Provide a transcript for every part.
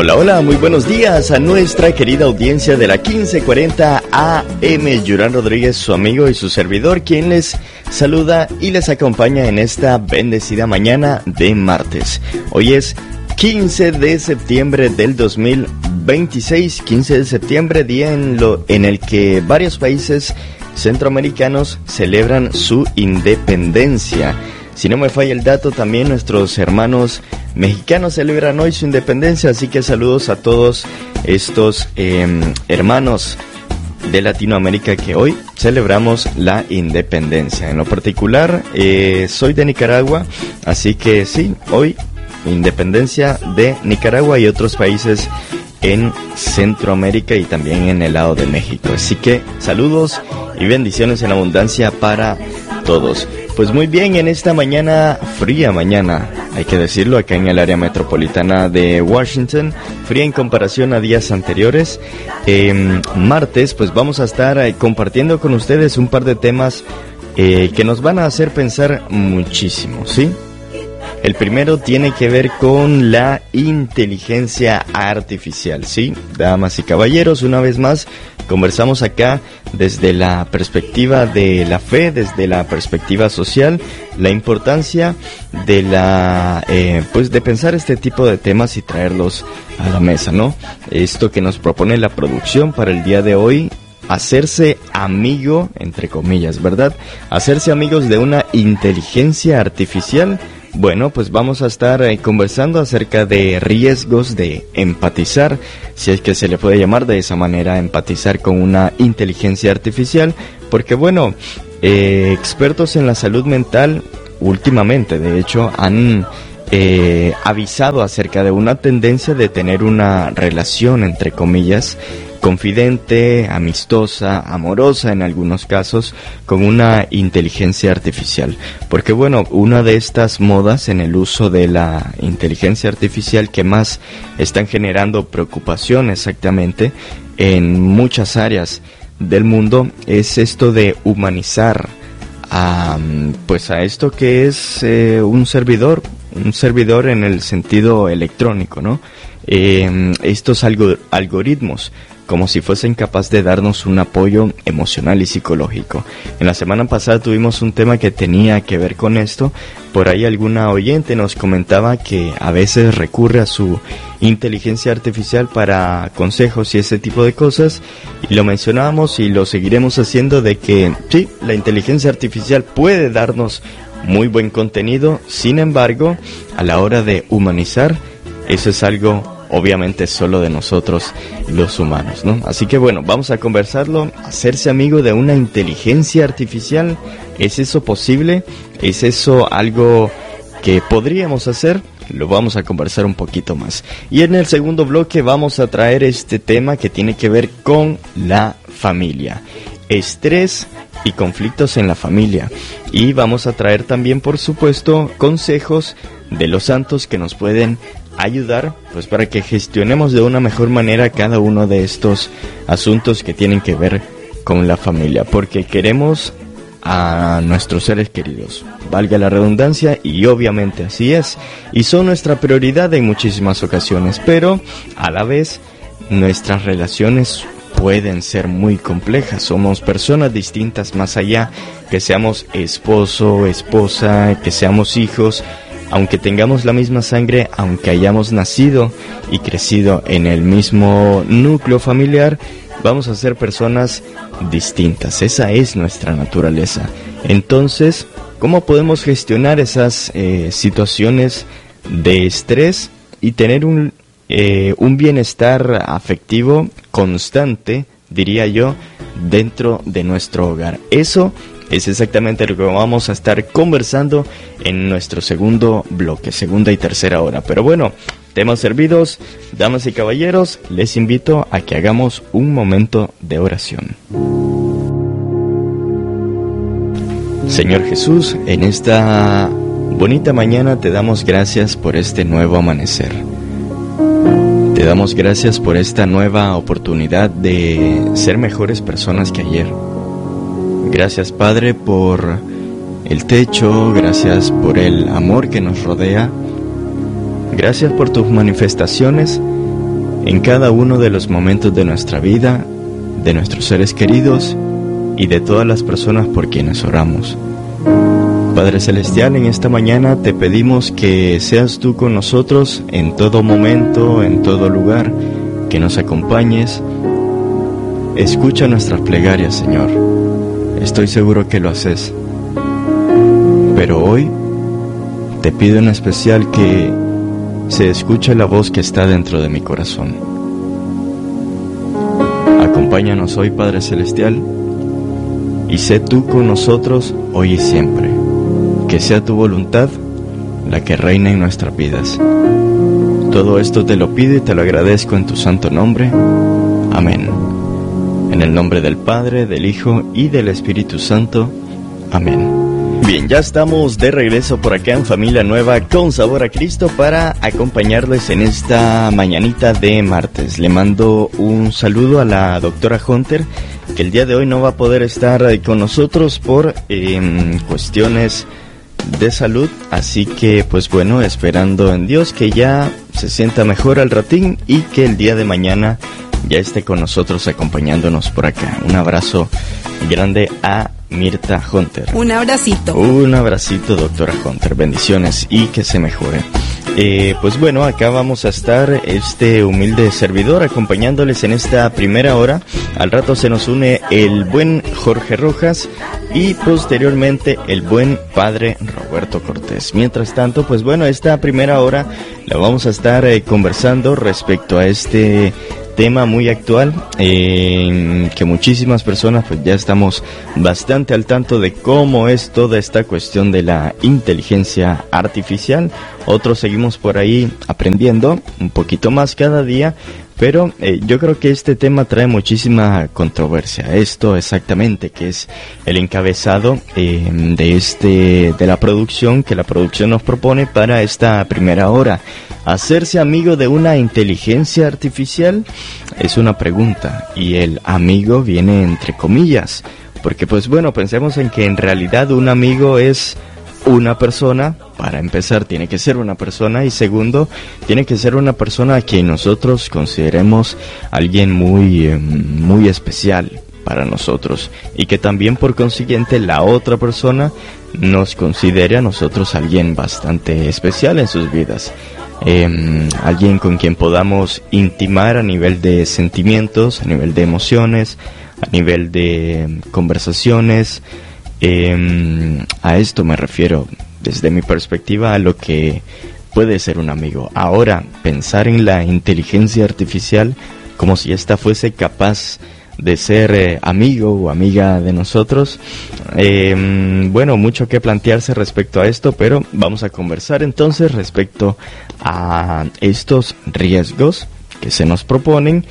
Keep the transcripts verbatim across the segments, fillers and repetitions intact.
Hola, hola, muy buenos días a nuestra querida audiencia de la quince cuarenta A M. Yurán Rodríguez, su amigo y su servidor, quien les saluda y les acompaña en esta bendecida mañana de martes. Hoy es quince de septiembre del dos mil veintiséis, quince de septiembre, día en, lo, en el que varios países centroamericanos celebran su independencia. Si no me falla el dato, también nuestros hermanos mexicanos celebran hoy su independencia, así que saludos a todos estos eh, hermanos de Latinoamérica que hoy celebramos la independencia. En lo particular, eh, soy de Nicaragua, así que sí, hoy independencia de Nicaragua y otros países en Centroamérica y también en el lado de México. Así que saludos y bendiciones en abundancia para todos. Pues muy bien, en esta mañana, fría mañana, hay que decirlo, acá en el área metropolitana de Washington, fría en comparación a días anteriores. Eh, martes, pues vamos a estar eh, compartiendo con ustedes un par de temas eh, que nos van a hacer pensar muchísimo, ¿sí? El primero tiene que ver con la inteligencia artificial, ¿sí? Damas y caballeros, una vez más, conversamos acá desde la perspectiva de la fe, desde la perspectiva social, la importancia de la, eh, pues de pensar este tipo de temas y traerlos a la mesa, ¿no? Esto que nos propone la producción para el día de hoy, hacerse amigo, entre comillas, ¿verdad? Hacerse amigos de una inteligencia artificial. Bueno, pues vamos a estar eh, conversando acerca de riesgos de empatizar, si es que se le puede llamar de esa manera, empatizar con una inteligencia artificial, porque bueno, eh, expertos en la salud mental últimamente, de hecho, han eh, avisado acerca de una tendencia de tener una relación, entre comillas, confidente, amistosa, amorosa en algunos casos, con una inteligencia artificial. Porque bueno, una de estas modas en el uso de la inteligencia artificial que más están generando preocupación exactamente en muchas áreas del mundo es esto de humanizar a, pues a esto que es eh, un servidor, un servidor en el sentido electrónico, ¿no? Eh, estos algo, algoritmos como si fuesen capaces de darnos un apoyo emocional y psicológico. En la semana pasada tuvimos un tema que tenía que ver con esto. Por ahí alguna oyente nos comentaba que a veces recurre a su inteligencia artificial para consejos y ese tipo de cosas. Y lo mencionábamos y lo seguiremos haciendo, de que sí, la inteligencia artificial puede darnos muy buen contenido. Sin embargo, a la hora de humanizar, eso es algo obviamente solo de nosotros los humanos, ¿no? Así que bueno, vamos a conversarlo. Hacerse amigo de una inteligencia artificial, ¿es eso posible? ¿Es eso algo que podríamos hacer? Lo vamos a conversar un poquito más. Y en el segundo bloque vamos a traer este tema que tiene que ver con la familia. Estrés y conflictos en la familia. Y vamos a traer también, por supuesto, consejos de los santos que nos pueden ayudar, pues para que gestionemos de una mejor manera cada uno de estos asuntos que tienen que ver con la familia, porque queremos a nuestros seres queridos, valga la redundancia, y obviamente así es, y son nuestra prioridad en muchísimas ocasiones, pero a la vez nuestras relaciones pueden ser muy complejas. Somos personas distintas, más allá que seamos esposo, esposa, que seamos hijos. Aunque tengamos la misma sangre, aunque hayamos nacido y crecido en el mismo núcleo familiar, vamos a ser personas distintas. Esa es nuestra naturaleza. Entonces, ¿cómo podemos gestionar esas eh, situaciones de estrés y tener un, eh, un bienestar afectivo constante, diría yo, dentro de nuestro hogar? Eso es exactamente lo que vamos a estar conversando en nuestro segundo bloque, segunda y tercera hora. Pero bueno, temas servidos, damas y caballeros, les invito a que hagamos un momento de oración. Señor Jesús, en esta bonita mañana te damos gracias por este nuevo amanecer. Te damos gracias por esta nueva oportunidad de ser mejores personas que ayer. Gracias, Padre, por el techo, gracias por el amor que nos rodea, gracias por tus manifestaciones en cada uno de los momentos de nuestra vida, de nuestros seres queridos y de todas las personas por quienes oramos. Padre Celestial, en esta mañana te pedimos que seas tú con nosotros en todo momento, en todo lugar, que nos acompañes. Escucha nuestras plegarias, Señor. Estoy seguro que lo haces. Pero hoy te pido en especial que se escuche la voz que está dentro de mi corazón. Acompáñanos hoy, Padre Celestial, y sé tú con nosotros hoy y siempre. Que sea tu voluntad la que reina en nuestras vidas. Todo esto te lo pido y te lo agradezco en tu santo nombre. Amén. En el nombre del Padre, del Hijo y del Espíritu Santo. Amén. Bien, ya estamos de regreso por acá en Familia Nueva con Sabor a Cristo para acompañarles en esta mañanita de martes. Le mando un saludo a la doctora Hunter, que el día de hoy no va a poder estar con nosotros por eh, cuestiones de salud, así que pues bueno, esperando en Dios que ya se sienta mejor al ratín y que el día de mañana ya esté con nosotros acompañándonos por acá. Un abrazo grande a Mirta Hunter. Un abracito. Un abracito, doctora Hunter. Bendiciones y que se mejore. Eh, pues bueno, acá vamos a estar este humilde servidor acompañándoles en esta primera hora. Al rato se nos une el buen Jorge Rojas y posteriormente el buen padre Roberto Cortés. Mientras tanto, pues bueno, esta primera hora la vamos a estar eh, conversando respecto a este tema muy actual, eh, que muchísimas personas pues ya estamos bastante al tanto de cómo es toda esta cuestión de la inteligencia artificial. Otros seguimos por ahí aprendiendo un poquito más cada día, pero eh, yo creo que este tema trae muchísima controversia. Esto exactamente, que es el encabezado eh, de este de la producción, que la producción nos propone para esta primera hora. ¿Hacerse amigo de una inteligencia artificial? Es una pregunta, y el amigo viene entre comillas, porque pues bueno, pensemos en que en realidad un amigo es una persona. Para empezar, tiene que ser una persona, y segundo, tiene que ser una persona a quien nosotros consideremos alguien muy, eh, muy especial para nosotros, y que también por consiguiente la otra persona nos considere a nosotros alguien bastante especial en sus vidas. Eh, alguien con quien podamos intimar a nivel de sentimientos, a nivel de emociones, a nivel de conversaciones. Eh, a esto me refiero desde mi perspectiva a lo que puede ser un amigo. Ahora, pensar en la inteligencia artificial como si ésta fuese capaz de ser eh, amigo o amiga de nosotros, eh, bueno, mucho que plantearse respecto a esto, pero vamos a conversar entonces respecto a estos riesgos que se nos proponen,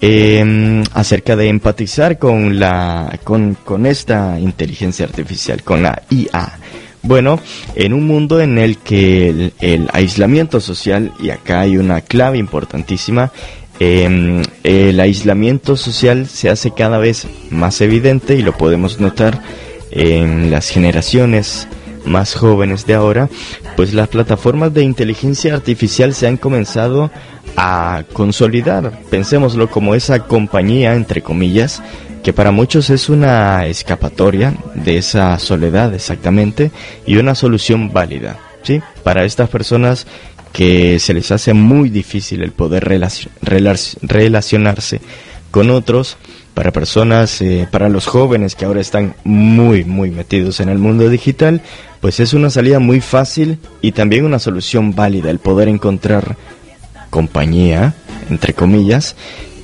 eh, acerca de empatizar con la con, con esta inteligencia artificial, con la I A. Bueno, en un mundo en el que el, el aislamiento social, y acá hay una clave importantísima, Eh, el aislamiento social se hace cada vez más evidente, y lo podemos notar en las generaciones más jóvenes de ahora, pues las plataformas de inteligencia artificial se han comenzado a consolidar. Pensémoslo como esa compañía, entre comillas, que para muchos es una escapatoria de esa soledad exactamente, y una solución válida, ¿sí? Para estas personas que se les hace muy difícil el poder relacion- relac- relacionarse con otros, para personas, eh, para los jóvenes que ahora están muy, muy metidos en el mundo digital, pues es una salida muy fácil y también una solución válida el poder encontrar compañía, entre comillas,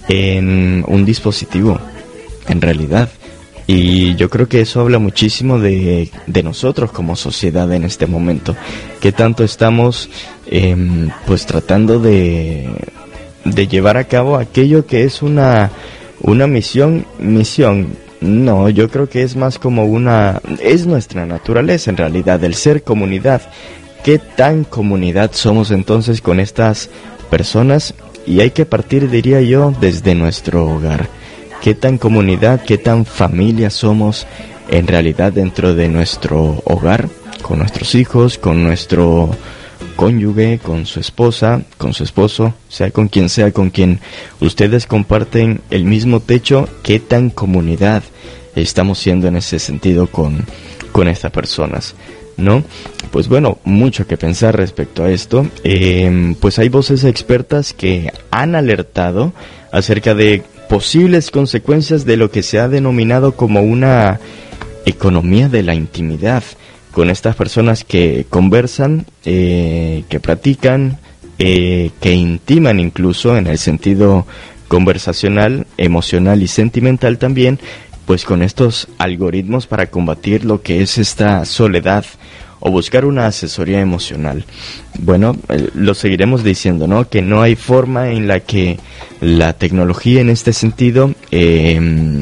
en un dispositivo, en realidad. Y yo creo que eso habla muchísimo de, de nosotros como sociedad en este momento, que tanto estamos eh, pues tratando de, de llevar a cabo aquello que es una, una misión, misión, no, yo creo que es más como una, es nuestra naturaleza en realidad, el ser comunidad. ¿Qué tan comunidad somos entonces con estas personas? Y hay que partir, diría yo, desde nuestro hogar. ¿Qué tan comunidad, qué tan familia somos en realidad dentro de nuestro hogar, con nuestros hijos, con nuestro cónyuge, con su esposa, con su esposo, sea con quien sea, con quien ustedes comparten el mismo techo, qué tan comunidad estamos siendo en ese sentido con, con estas personas, ¿no? Pues bueno, mucho que pensar respecto a esto. Eh, pues hay voces expertas que han alertado acerca de posibles consecuencias de lo que se ha denominado como una economía de la intimidad, con estas personas que conversan, eh, que practican, eh, que intiman incluso en el sentido conversacional, emocional y sentimental también, pues con estos algoritmos para combatir lo que es esta soledad o buscar una asesoría emocional. Bueno, eh, lo seguiremos diciendo, ¿no? Que no hay forma en la que la tecnología en este sentido eh,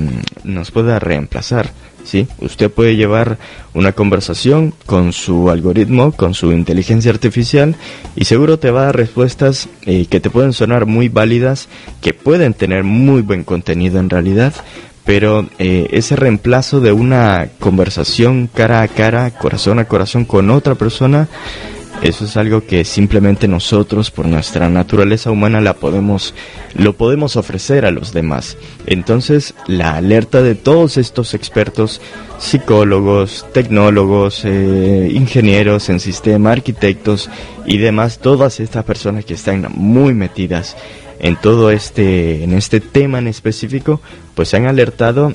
nos pueda reemplazar, ¿sí? Usted puede llevar una conversación con su algoritmo, con su inteligencia artificial, y seguro te va a dar respuestas eh, que te pueden sonar muy válidas, que pueden tener muy buen contenido en realidad, pero eh, ese reemplazo de una conversación cara a cara, corazón a corazón con otra persona, eso es algo que simplemente nosotros, por nuestra naturaleza humana, la podemos, lo podemos ofrecer a los demás. Entonces, la alerta de todos estos expertos, psicólogos, tecnólogos, eh, ingenieros en sistema, arquitectos y demás, todas estas personas que están muy metidas en todo este, en este tema en específico, pues se han alertado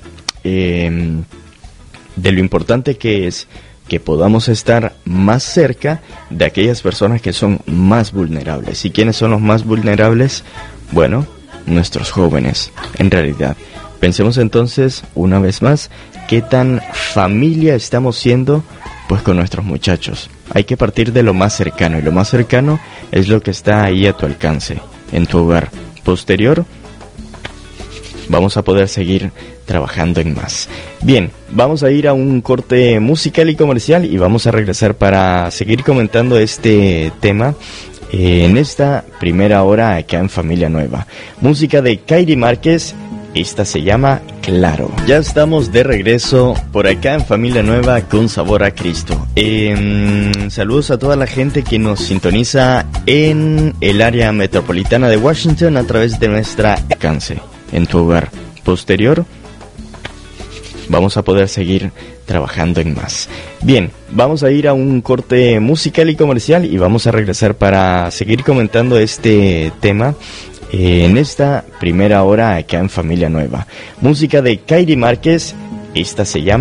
eh, de lo importante que es que podamos estar más cerca de aquellas personas que son más vulnerables. ¿Y quiénes son los más vulnerables? Bueno, nuestros jóvenes, en realidad. Pensemos entonces, una vez más, qué tan familia estamos siendo, pues con nuestros muchachos. Hay que partir de lo más cercano, y lo más cercano es lo que está ahí a tu alcance, en tu hogar. Posterior, vamos a poder seguir trabajando en más. Bien, vamos a ir a un corte musical y comercial y vamos a regresar para seguir comentando este tema eh, en esta primera hora acá en Familia Nueva. Música de Kairi Márquez, esta se llama Claro. Ya estamos de regreso por acá en Familia Nueva con sabor a Cristo. Eh, saludos a toda la gente que nos sintoniza en el área metropolitana de Washington a través de nuestra alcance, en tu hogar. Posterior, vamos a poder seguir trabajando en más. Bien, vamos a ir a un corte musical y comercial y vamos a regresar para seguir comentando este tema eh, en esta primera hora acá en Familia Nueva. Música de Kairi Márquez, esta se llama